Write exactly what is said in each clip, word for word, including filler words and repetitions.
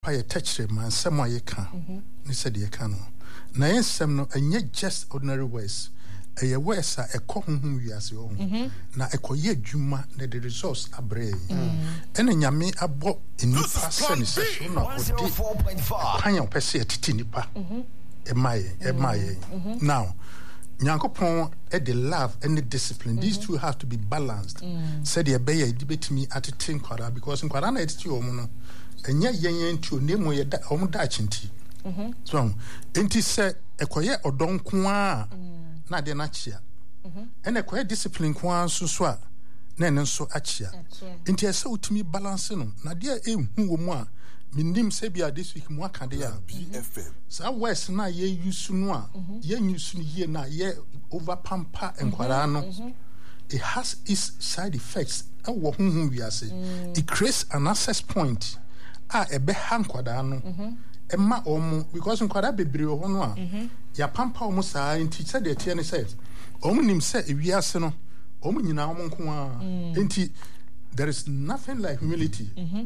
pay touch man somewhere you can. He said you can. Na yensem no enye just ordinary words. Eye words a ekọ honhom wiase ho. Na ekoye adwuma na the resource abre. Ene nyame abo enipa sene se so na odi pan ya pese etiti nipa. Emaye emaye. Now Nyankopon e the love and the discipline. These two have to be balanced. Said ye be ye debate at think kwara because in kwara na etiti omo no enye yen nti onemu ye da omo da chinti. Mhm. So, enti se ekoye odon ko a na de na chia. Mhm. Ene ekoye discipline ko an so so a na ene so achia. Enti ese utimi balance no na de ehu wo mu a minim se bia this week mu aka de a B F M. Sa west na ye use no a ye use no ye na ye over pamper enkwara no. It has its side effects. Awo honhom wiase. It creates an access point. A ebe hankwada no. Emma omu because nkwada bebre ho no a ya pampa omu saa enti said the tie ne says omu nim say ewiase no omu nyina omu nko a enti there is nothing like humility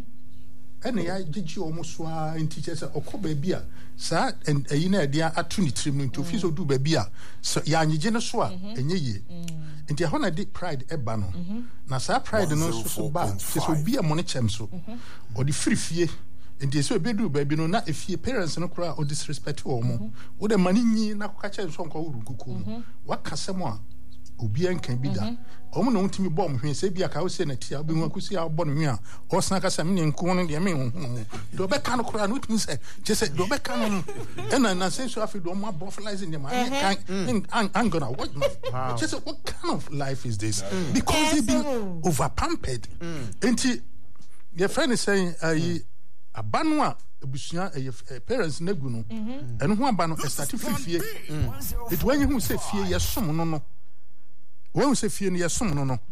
ene ya gigi omu so a enti say okoba bia saa eyi na ade atu ni trim no enti ofi so du ba bia so ya nyige ne so a enye ye enti ho na de pride eba no na saa pride no so so ba so bia mo ne chem so o di free fie enti so bedu baby no na efie parents no kura o disrespect o mo wo de mani nyi na ko kache so nko wuru kuku wakasemo a obi enkan bi da o mo no ntimi bom hwe se bia ka wo se na tia obi hu akusi a bo no hwe a o san kasa me nko no de me hu do be kan kura no timi se je se do be kan no e na na se so afi do mo aboflize dem kan I'm gonna what just what kind of life is this because they been over pampered enti your friend is saying uh, abanu a ebusuya parents negu no eno ho abanu estati fifie it when you say fie yesom no no when you say fie no yesom no no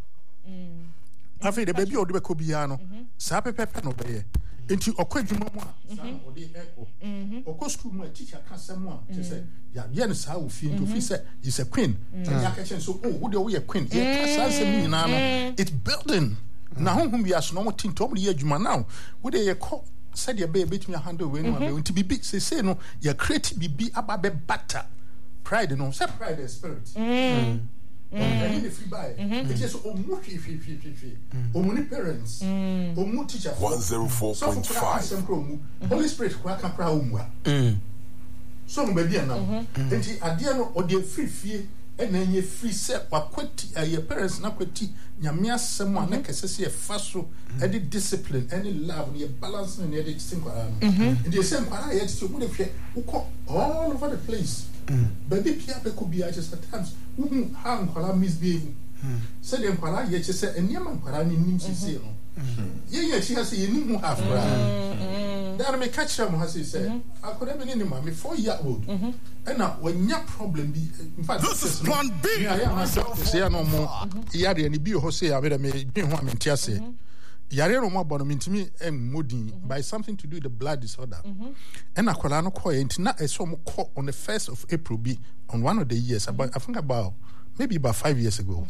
afi de baby odi be ko bia no sa pepepe no be enti okwadwuma mu a sa odi eko okọ school mu a teacher ka sam a say ya ye no sa wo fie enti fi say is a queen ya ka chen so oh wo de wo ye queen ye ka sa sam nyina no it's building na honhom wi aso no mo tinto mo ye adwuma now wo de ye ko said your baby to handle when you want to be big say say no you create be about be better pride no say pride is spirit mm mm the free buy it is omu fi fi fi fi omu parents omu teacher one oh four point five Holy Spirit kwa ka pra omu mm so mo baby na enti ade no o de free fie and then you free set wakwati your parents na kwati nyame asem a na kesese e faso e de discipline any love and your balance and your distinct and the same kwara yet to mo hwe ukọ all over the place baby pia be ko bia just at times who how kwara misbehave say dem kwara ye che say eniam kwara ni nim sisi no ye ye chi say nim hu half kwara there me catch them has say akoda be ni ma me four year old and now when your problem be in fact this is plan B yeah say no mo yare ni bi ho say abeda me bi ho amenti ase yare no mo bono mintimi em modin by something to do with the blood disorder and akola no call enti na eso mo call on the first of April be on one of the years about I think about maybe about five years ago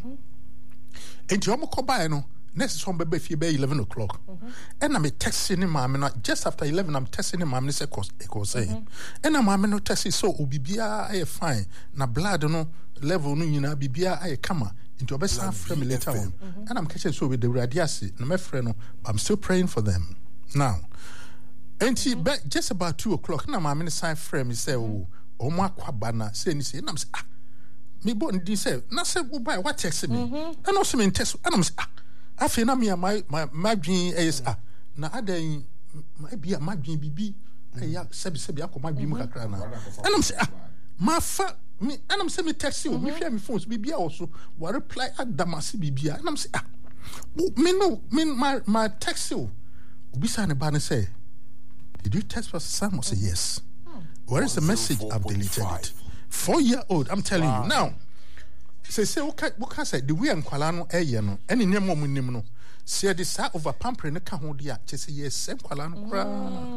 enti o mo call by no next some baby fie by eleven o'clock and I'm texting him mama just after eleven I'm texting him mama say cause e cause say and I'm mama no text so obibia I fine na blood no level no nyina bibia I kama into obesa family later on and I'm catching so with the radiasi na my friend no I'm still praying for them now and she just about two o'clock na mama sign frame me say oh o mo akwaba na say ni say na say ah me bo ndi say na say wo buy what text me and also me text and I'm say ah afi na me my my my dream is ah na adan my bia my dream bibi ya sebi sebi akoma bi mu kakra na and I'm say ah ma fa me and I'm say me text you me share me phones bibia also wa reply adamasi bibia and I'm say ah me no me my my text you obi say na ba na say did you text for Sam or say yes where is the message I've deleted it four year old I'm telling wow. you now say say what can say the way nkwala no eye no ene nem mo nim no say the sa over pamper ne ka ho dia che say yes nkwala no kra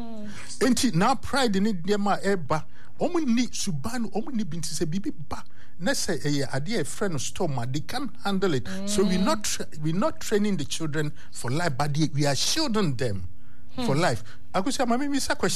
enti now pride ni dem a eba omo ni suban omo ni binti say bibi ba na say eye ade e friend storm they can handle it mm. so we not tra- we not training the children for life but we are shielding them for life. I could say, my maybe a question.